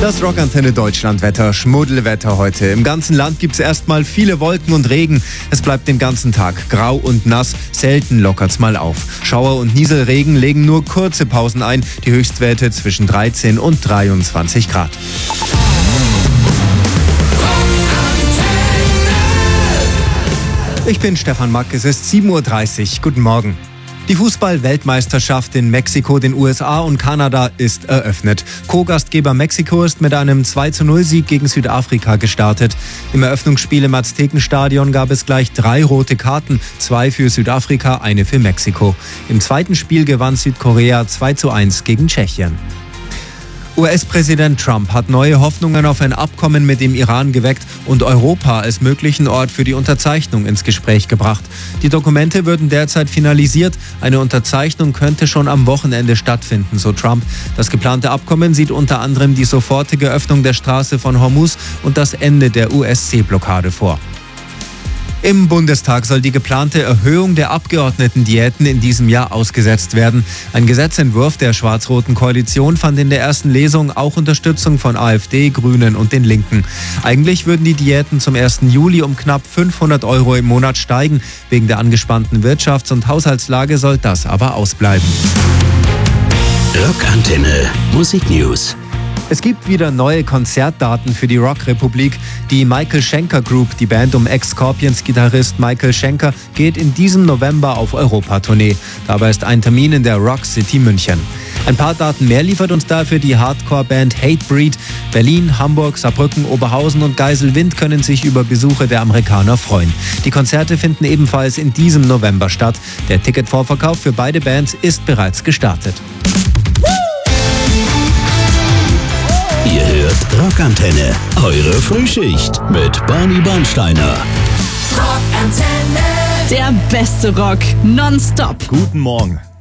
Das Rockantenne Deutschlandwetter, Schmuddelwetter heute. Im ganzen Land gibt es erstmal viele Wolken und Regen. Es bleibt den ganzen Tag grau und nass, selten lockert's mal auf. Schauer und Nieselregen legen nur kurze Pausen ein, die Höchstwerte zwischen 13 und 23 Grad. Ich bin Stefan Mack, es ist 7:30 Uhr. Guten Morgen. Die Fußball-Weltmeisterschaft in Mexiko, den USA und Kanada ist eröffnet. Co-Gastgeber Mexiko ist mit einem 2:0-Sieg gegen Südafrika gestartet. Im Eröffnungsspiel im Aztekenstadion gab es gleich 3 rote Karten, 2 für Südafrika, eine für Mexiko. Im zweiten Spiel gewann Südkorea 2:1 gegen Tschechien. US-Präsident Trump hat neue Hoffnungen auf ein Abkommen mit dem Iran geweckt und Europa als möglichen Ort für die Unterzeichnung ins Gespräch gebracht. Die Dokumente würden derzeit finalisiert. Eine Unterzeichnung könnte schon am Wochenende stattfinden, so Trump. Das geplante Abkommen sieht unter anderem die sofortige Öffnung der Straße von Hormuz und das Ende der US-Seeblockade vor. Im Bundestag soll die geplante Erhöhung der Abgeordnetendiäten in diesem Jahr ausgesetzt werden. Ein Gesetzentwurf der schwarz-roten Koalition fand in der ersten Lesung auch Unterstützung von AfD, Grünen und den Linken. Eigentlich würden die Diäten zum 1. Juli um knapp 500 € im Monat steigen. Wegen der angespannten Wirtschafts- und Haushaltslage soll das aber ausbleiben. Rockantenne Musiknews. Es gibt wieder neue Konzertdaten für die Rockrepublik. Die Michael Schenker Group, die Band um Ex-Scorpions-Gitarrist Michael Schenker, geht in diesem November auf Europatournee. Dabei ist ein Termin in der Rock City München. Ein paar Daten mehr liefert uns dafür die Hardcore-Band Hatebreed. Berlin, Hamburg, Saarbrücken, Oberhausen und Geiselwind können sich über Besuche der Amerikaner freuen. Die Konzerte finden ebenfalls in diesem November statt. Der Ticketvorverkauf für beide Bands ist bereits gestartet. Ihr hört Rockantenne, eure Frühschicht mit Barney Bernsteiner. Rockantenne, der beste Rock nonstop. Guten Morgen.